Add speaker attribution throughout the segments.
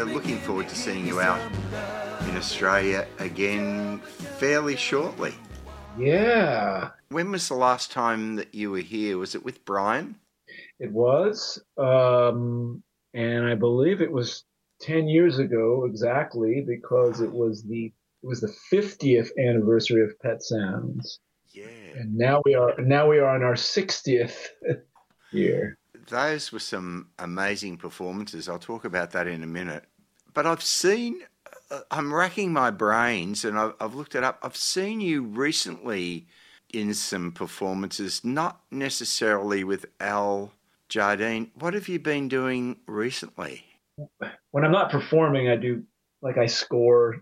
Speaker 1: we're looking forward to seeing you out in Australia again fairly shortly.
Speaker 2: Yeah,
Speaker 1: When was the last time that you were here? Was it with Brian?
Speaker 2: it was. And I believe it was 10 years ago exactly because it was the 50th anniversary of Pet Sounds.
Speaker 1: Yeah.
Speaker 2: And now we are in our 60th year.
Speaker 1: Those were some amazing performances. I'll talk about that in a minute. But I'm racking my brains and I've looked it up. I've seen you recently in some performances, not necessarily with Al Jardine. What have you been doing recently?
Speaker 2: When I'm not performing, I score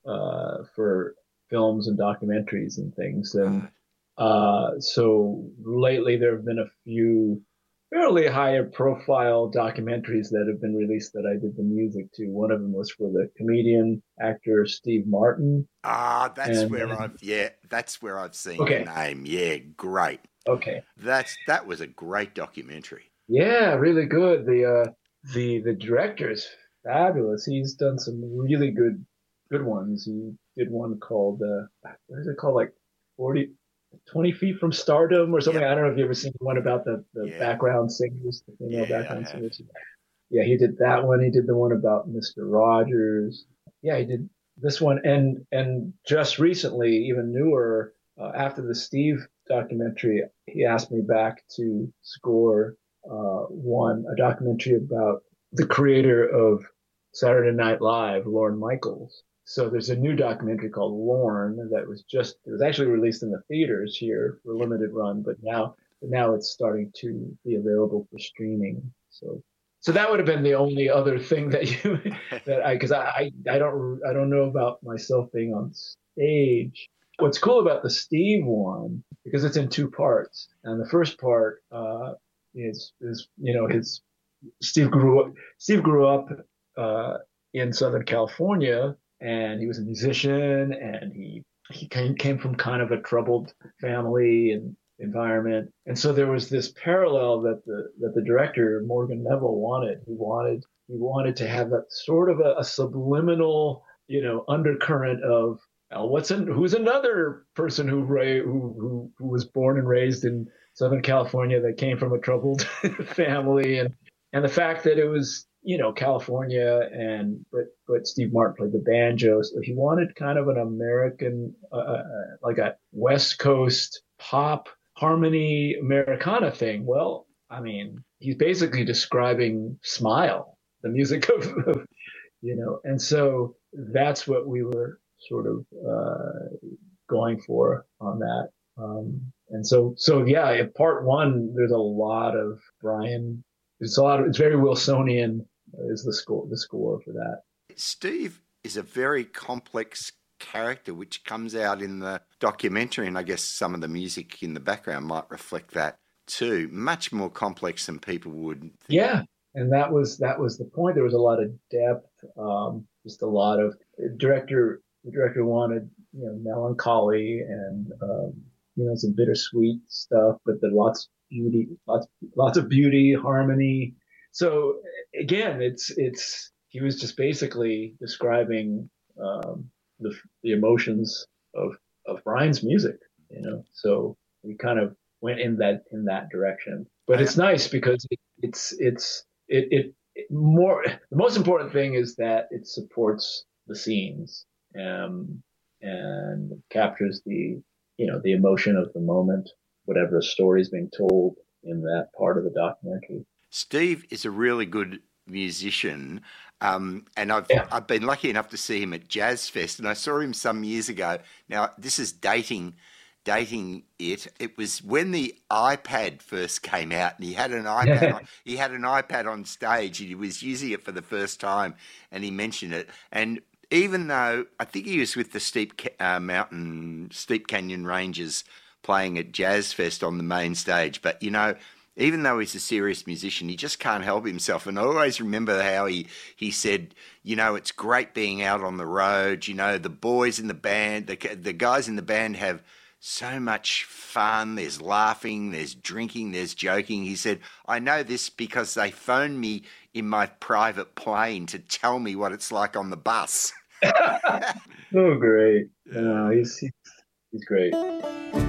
Speaker 2: for films and documentaries and things. And
Speaker 1: Right.
Speaker 2: so lately there have been a few fairly higher profile documentaries that have been released that I did the music to. One of them was for the comedian actor Steve Martin.
Speaker 1: That's
Speaker 2: And
Speaker 1: where
Speaker 2: then,
Speaker 1: that's where I've seen your
Speaker 2: okay,
Speaker 1: name. Yeah, great.
Speaker 2: okay.
Speaker 1: That was a great documentary.
Speaker 2: Yeah, really good. The director is fabulous. He's done some really good ones. He did one called what is it called? Like 40 20 feet from stardom or something.
Speaker 1: Yep.
Speaker 2: I don't know if you ever seen one about the
Speaker 1: Yeah.
Speaker 2: background singers, the female
Speaker 1: Yeah, I
Speaker 2: background
Speaker 1: have.
Speaker 2: singers. Yeah, he did that one. He did the one about Mr. Rogers. Yeah, he did this one, and just recently, even newer, after the Steve documentary, he asked me back to score one a documentary about the creator of Saturday Night Live, Lorne Michaels. So there's a new documentary called Lorne that it was actually released in the theaters here for a
Speaker 1: Yep.
Speaker 2: limited run, but now it's starting to be available for streaming. So that would have been the only other thing that you that I because I don't know about myself being on stage. What's cool about the Steve one because it's in two parts, and the first part is his Steve grew up uh, in Southern California, and he was a musician, and he came from kind of a troubled family and environment. And so there was this parallel that the director Morgan Neville wanted. He wanted to have that sort of a subliminal, undercurrent of who's another person who was born and raised in Southern California that came from a troubled family, and the fact that it was California, but Steve Martin played the banjo, so he wanted kind of an American, like a West Coast pop harmony Americana thing. Well, I mean, he's basically describing Smile, the music and so that's what we were sort of going for on that. And so yeah, in part one, there's a lot of Brian. It's very Wilsonian is the score for that.
Speaker 1: Steve is a very complex character, which comes out in the documentary, and I guess some of the music in the background might reflect that too. Much more complex than people would think.
Speaker 2: Yeah, and that was the point. There was a lot of depth, just a lot of director. The director wanted melancholy and some bittersweet stuff, but then lots of beauty, harmony. So again, it's he was just basically describing the emotions of Brian's music. So we kind of went in that direction. But
Speaker 1: I,
Speaker 2: it's nice because it more the most important thing is that it supports the scenes, and captures the emotion of the moment, whatever the story is being told in that part of the documentary.
Speaker 1: Steve is a really good musician, and I've
Speaker 2: Yeah,
Speaker 1: I've been lucky enough to see him at Jazz Fest, and I saw him some years ago. Now this is dating it. It was when the iPad first came out, and he had an iPad. He had an iPad on stage, and he was using it for the first time, and he mentioned it. And even though I think he was with the Steep Canyon Rangers playing at Jazz Fest on the main stage, but even though he's a serious musician, he just can't help himself. And I always remember how he said, it's great being out on the road. The boys in the band, the guys in the band have so much fun. There's laughing, there's drinking, there's joking. He said, I know this because they phoned me in my private plane to tell me what it's like on the bus.
Speaker 2: Oh, great. No,
Speaker 1: Uh,
Speaker 2: he's great.